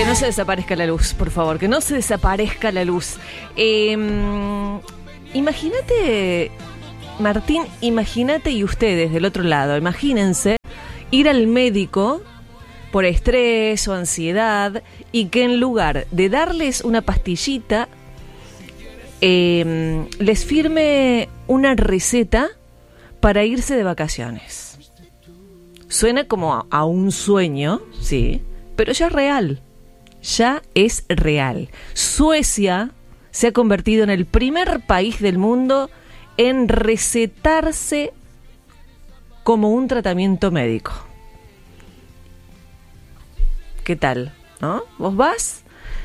Que no se desaparezca la luz, por favor, que no se desaparezca la luz. Imagínate, Martín, imagínate, y ustedes del otro lado, imagínense ir al médico por estrés o ansiedad y que en lugar de darles una pastillita, les firme una receta para irse de vacaciones. Suena como a un sueño, sí, pero ya es real. Ya es real. Suecia se ha convertido en el primer país del mundo en recetarse como un tratamiento médico. ¿Qué tal? ¿No? ¿Vos vas?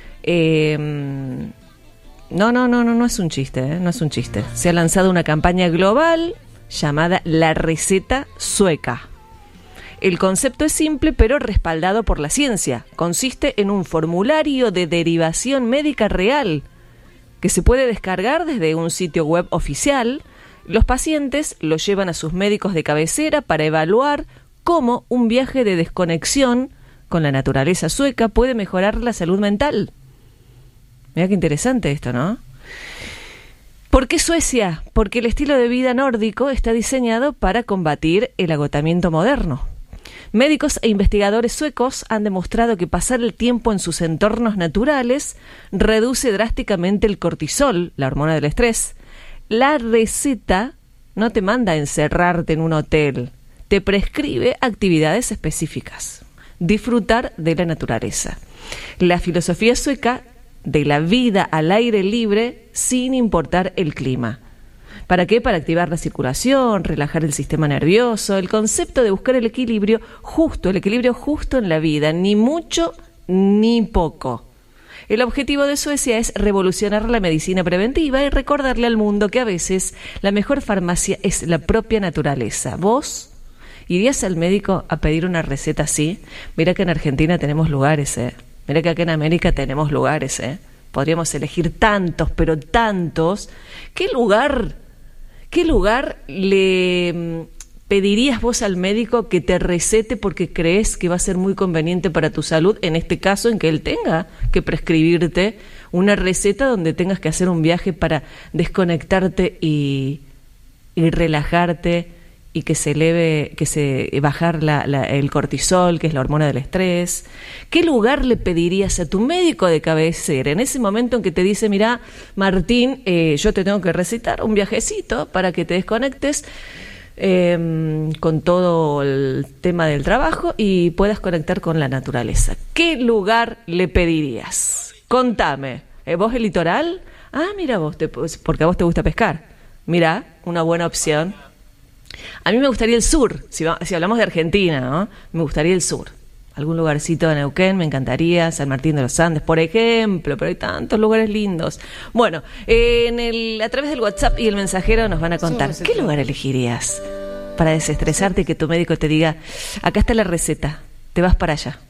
No es un chiste, no es un chiste. Se ha lanzado una campaña global llamada La Receta Sueca. El concepto es simple, pero respaldado por la ciencia. Consiste en un formulario de derivación médica real que se puede descargar desde un sitio web oficial. Los pacientes lo llevan a sus médicos de cabecera para evaluar cómo un viaje de desconexión con la naturaleza sueca puede mejorar la salud mental. Mira qué interesante esto, ¿no? ¿Por qué Suecia? Porque el estilo de vida nórdico está diseñado para combatir el agotamiento moderno. Médicos e investigadores suecos han demostrado que pasar el tiempo en sus entornos naturales reduce drásticamente el cortisol, la hormona del estrés. La receta no te manda a encerrarte en un hotel, te prescribe actividades específicas. Disfrutar de la naturaleza. La filosofía sueca de la vida al aire libre sin importar el clima. ¿Para qué? Para activar la circulación, relajar el sistema nervioso, el concepto de buscar el equilibrio justo en la vida, ni mucho ni poco. El objetivo de Suecia es revolucionar la medicina preventiva y recordarle al mundo que a veces la mejor farmacia es la propia naturaleza. ¿Vos irías al médico a pedir una receta así? Mira que en Argentina tenemos lugares, Mira que acá en América tenemos lugares, Podríamos elegir tantos, pero tantos. ¿Qué lugar le pedirías vos al médico que te recete porque crees que va a ser muy conveniente para tu salud? En este caso, en que él tenga que prescribirte una receta donde tengas que hacer un viaje para desconectarte y relajarte y que se bajar el cortisol, que es la hormona del estrés. ¿Qué lugar le pedirías a tu médico de cabecera en ese momento en que te dice, mirá, Martín, yo te tengo que recetar un viajecito para que te desconectes con todo el tema del trabajo y puedas conectar con la naturaleza? ¿Qué lugar le pedirías? Contame. ¿Vos el litoral? Ah, mira vos, porque a vos te gusta pescar. Mirá, una buena opción. A mí me gustaría el sur, si hablamos de Argentina, ¿no? Me gustaría el sur. Algún lugarcito de Neuquén me encantaría, San Martín de los Andes, por ejemplo, pero hay tantos lugares lindos. Bueno, a través del WhatsApp y el mensajero nos van a contar, ¿qué lugar elegirías para desestresarte y que tu médico te diga, acá está la receta, te vas para allá?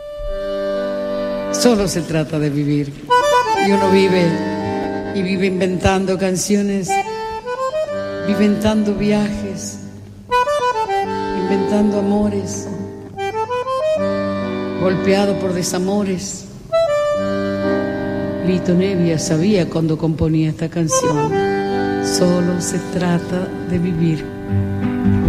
Solo se trata de vivir. Y uno vive inventando canciones, inventando viajes, inventando amores, golpeado por desamores. Lito Nevia sabía cuando componía esta canción, solo se trata de vivir.